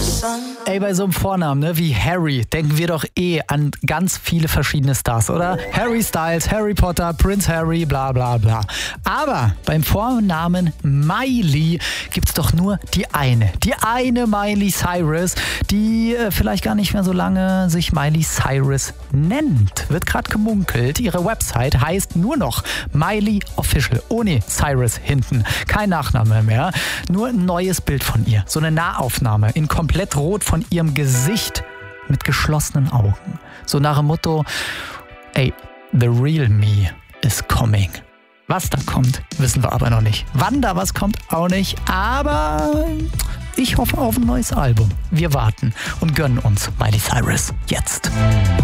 Ey, bei so einem Vornamen, ne, wie Harry, denken wir doch an ganz viele verschiedene Stars, oder? Harry Styles, Harry Potter, Prince Harry, bla bla bla. Aber beim Vornamen Miley gibt's doch nur die eine Miley Cyrus, die vielleicht gar nicht mehr so lange sich Miley Cyrus nennt. Wird gerade gemunkelt. Ihre Website heißt nur noch Miley Official, ohne Cyrus hinten. Kein Nachname mehr, nur ein neues Bild von ihr. So eine Nahaufnahme in komplett rot von ihrem Gesicht mit geschlossenen Augen. So nach dem Motto, ey, the real me is coming. Was da kommt, wissen wir aber noch nicht. Wann da was kommt, auch nicht. Aber ich hoffe auf ein neues Album. Wir warten und gönnen uns Miley Cyrus jetzt.